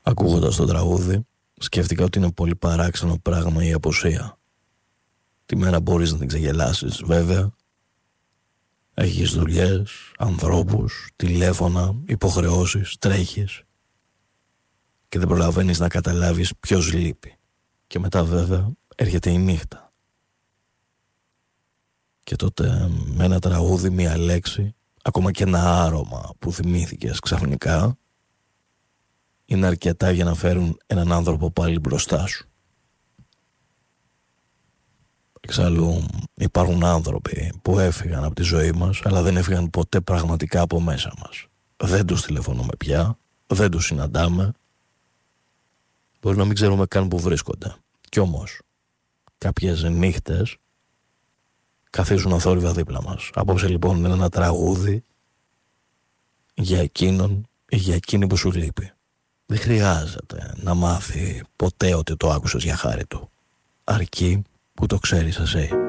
Ακούγοντας το τραγούδι, σκέφτηκα ότι είναι πολύ παράξενο πράγμα η απουσία. Τη μέρα μπορείς να την ξεγελάσεις, βέβαια. Έχεις δουλειές, ανθρώπους, τηλέφωνα, υποχρεώσεις, τρέχεις και δεν προλαβαίνεις να καταλάβεις ποιος λείπει. Και μετά βέβαια έρχεται η νύχτα. Και τότε με ένα τραγούδι, μία λέξη, ακόμα και ένα άρωμα που θυμήθηκες ξαφνικά, είναι αρκετά για να φέρουν έναν άνθρωπο πάλι μπροστά σου. Εξάλλου υπάρχουν άνθρωποι που έφυγαν από τη ζωή μας, αλλά δεν έφυγαν ποτέ πραγματικά από μέσα μας. Δεν τους τηλεφωνούμε πια, δεν τους συναντάμε. Μπορεί να μην ξέρουμε καν που βρίσκονται. Κι όμως κάποιες νύχτες καθίζουν αθόρυβα δίπλα μας. Απόψε λοιπόν είναι ένα τραγούδι για εκείνον ή για εκείνη που σου λείπει. Δεν χρειάζεται να μάθει ποτέ ότι το άκουσες για χάρη του, αρκεί που το ξέρεις εσύ.